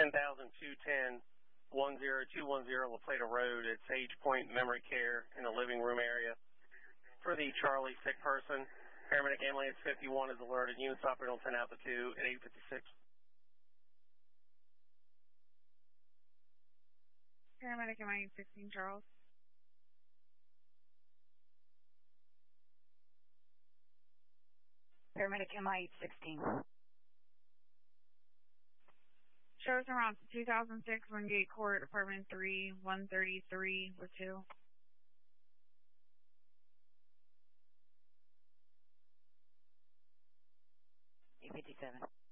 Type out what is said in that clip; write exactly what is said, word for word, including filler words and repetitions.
ten thousand two ten one zero two one zero La Plata Road at Sage Point Memory Care in the living room area. For the Charlie sick person, paramedic ambulance fifty-one is alerted. Units operating on ten Alpha two at eight fifty-six. Paramedic M I A sixteen, Charles. Paramedic M I A sixteen. Shows around two thousand six, Wingate Court, apartment three, one thirty-three with two. eight fifty-seven.